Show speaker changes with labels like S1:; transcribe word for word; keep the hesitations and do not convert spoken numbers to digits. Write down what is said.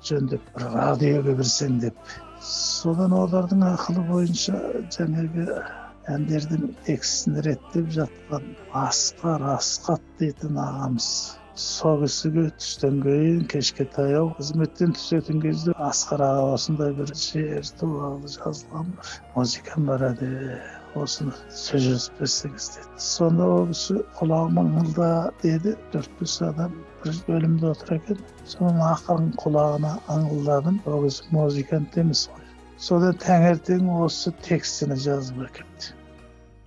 S1: жөндеп бір радиоға кірсең деп. Содан олардың ақылы бойынша жаңағы әндердің текстін реттеп жатқан Асқар Асқат дейтін ағамыз. Сол кісіге түстен кейін кешке таяу қызметтен түсетін кезде Асқар аға осындай бір шер туралы жазылған бір музыкам бар еді, осыны сөз жазып берсеңіз деді. Сонда ол кісі құлағыма ыңылда деді. Төрт бес адам бір бөлімде отыр екен. Соның ақырын құлағына ыңылдадым. Ол кісі музыкант емес қой. Содан таңертең осы текстini жазып әкелді.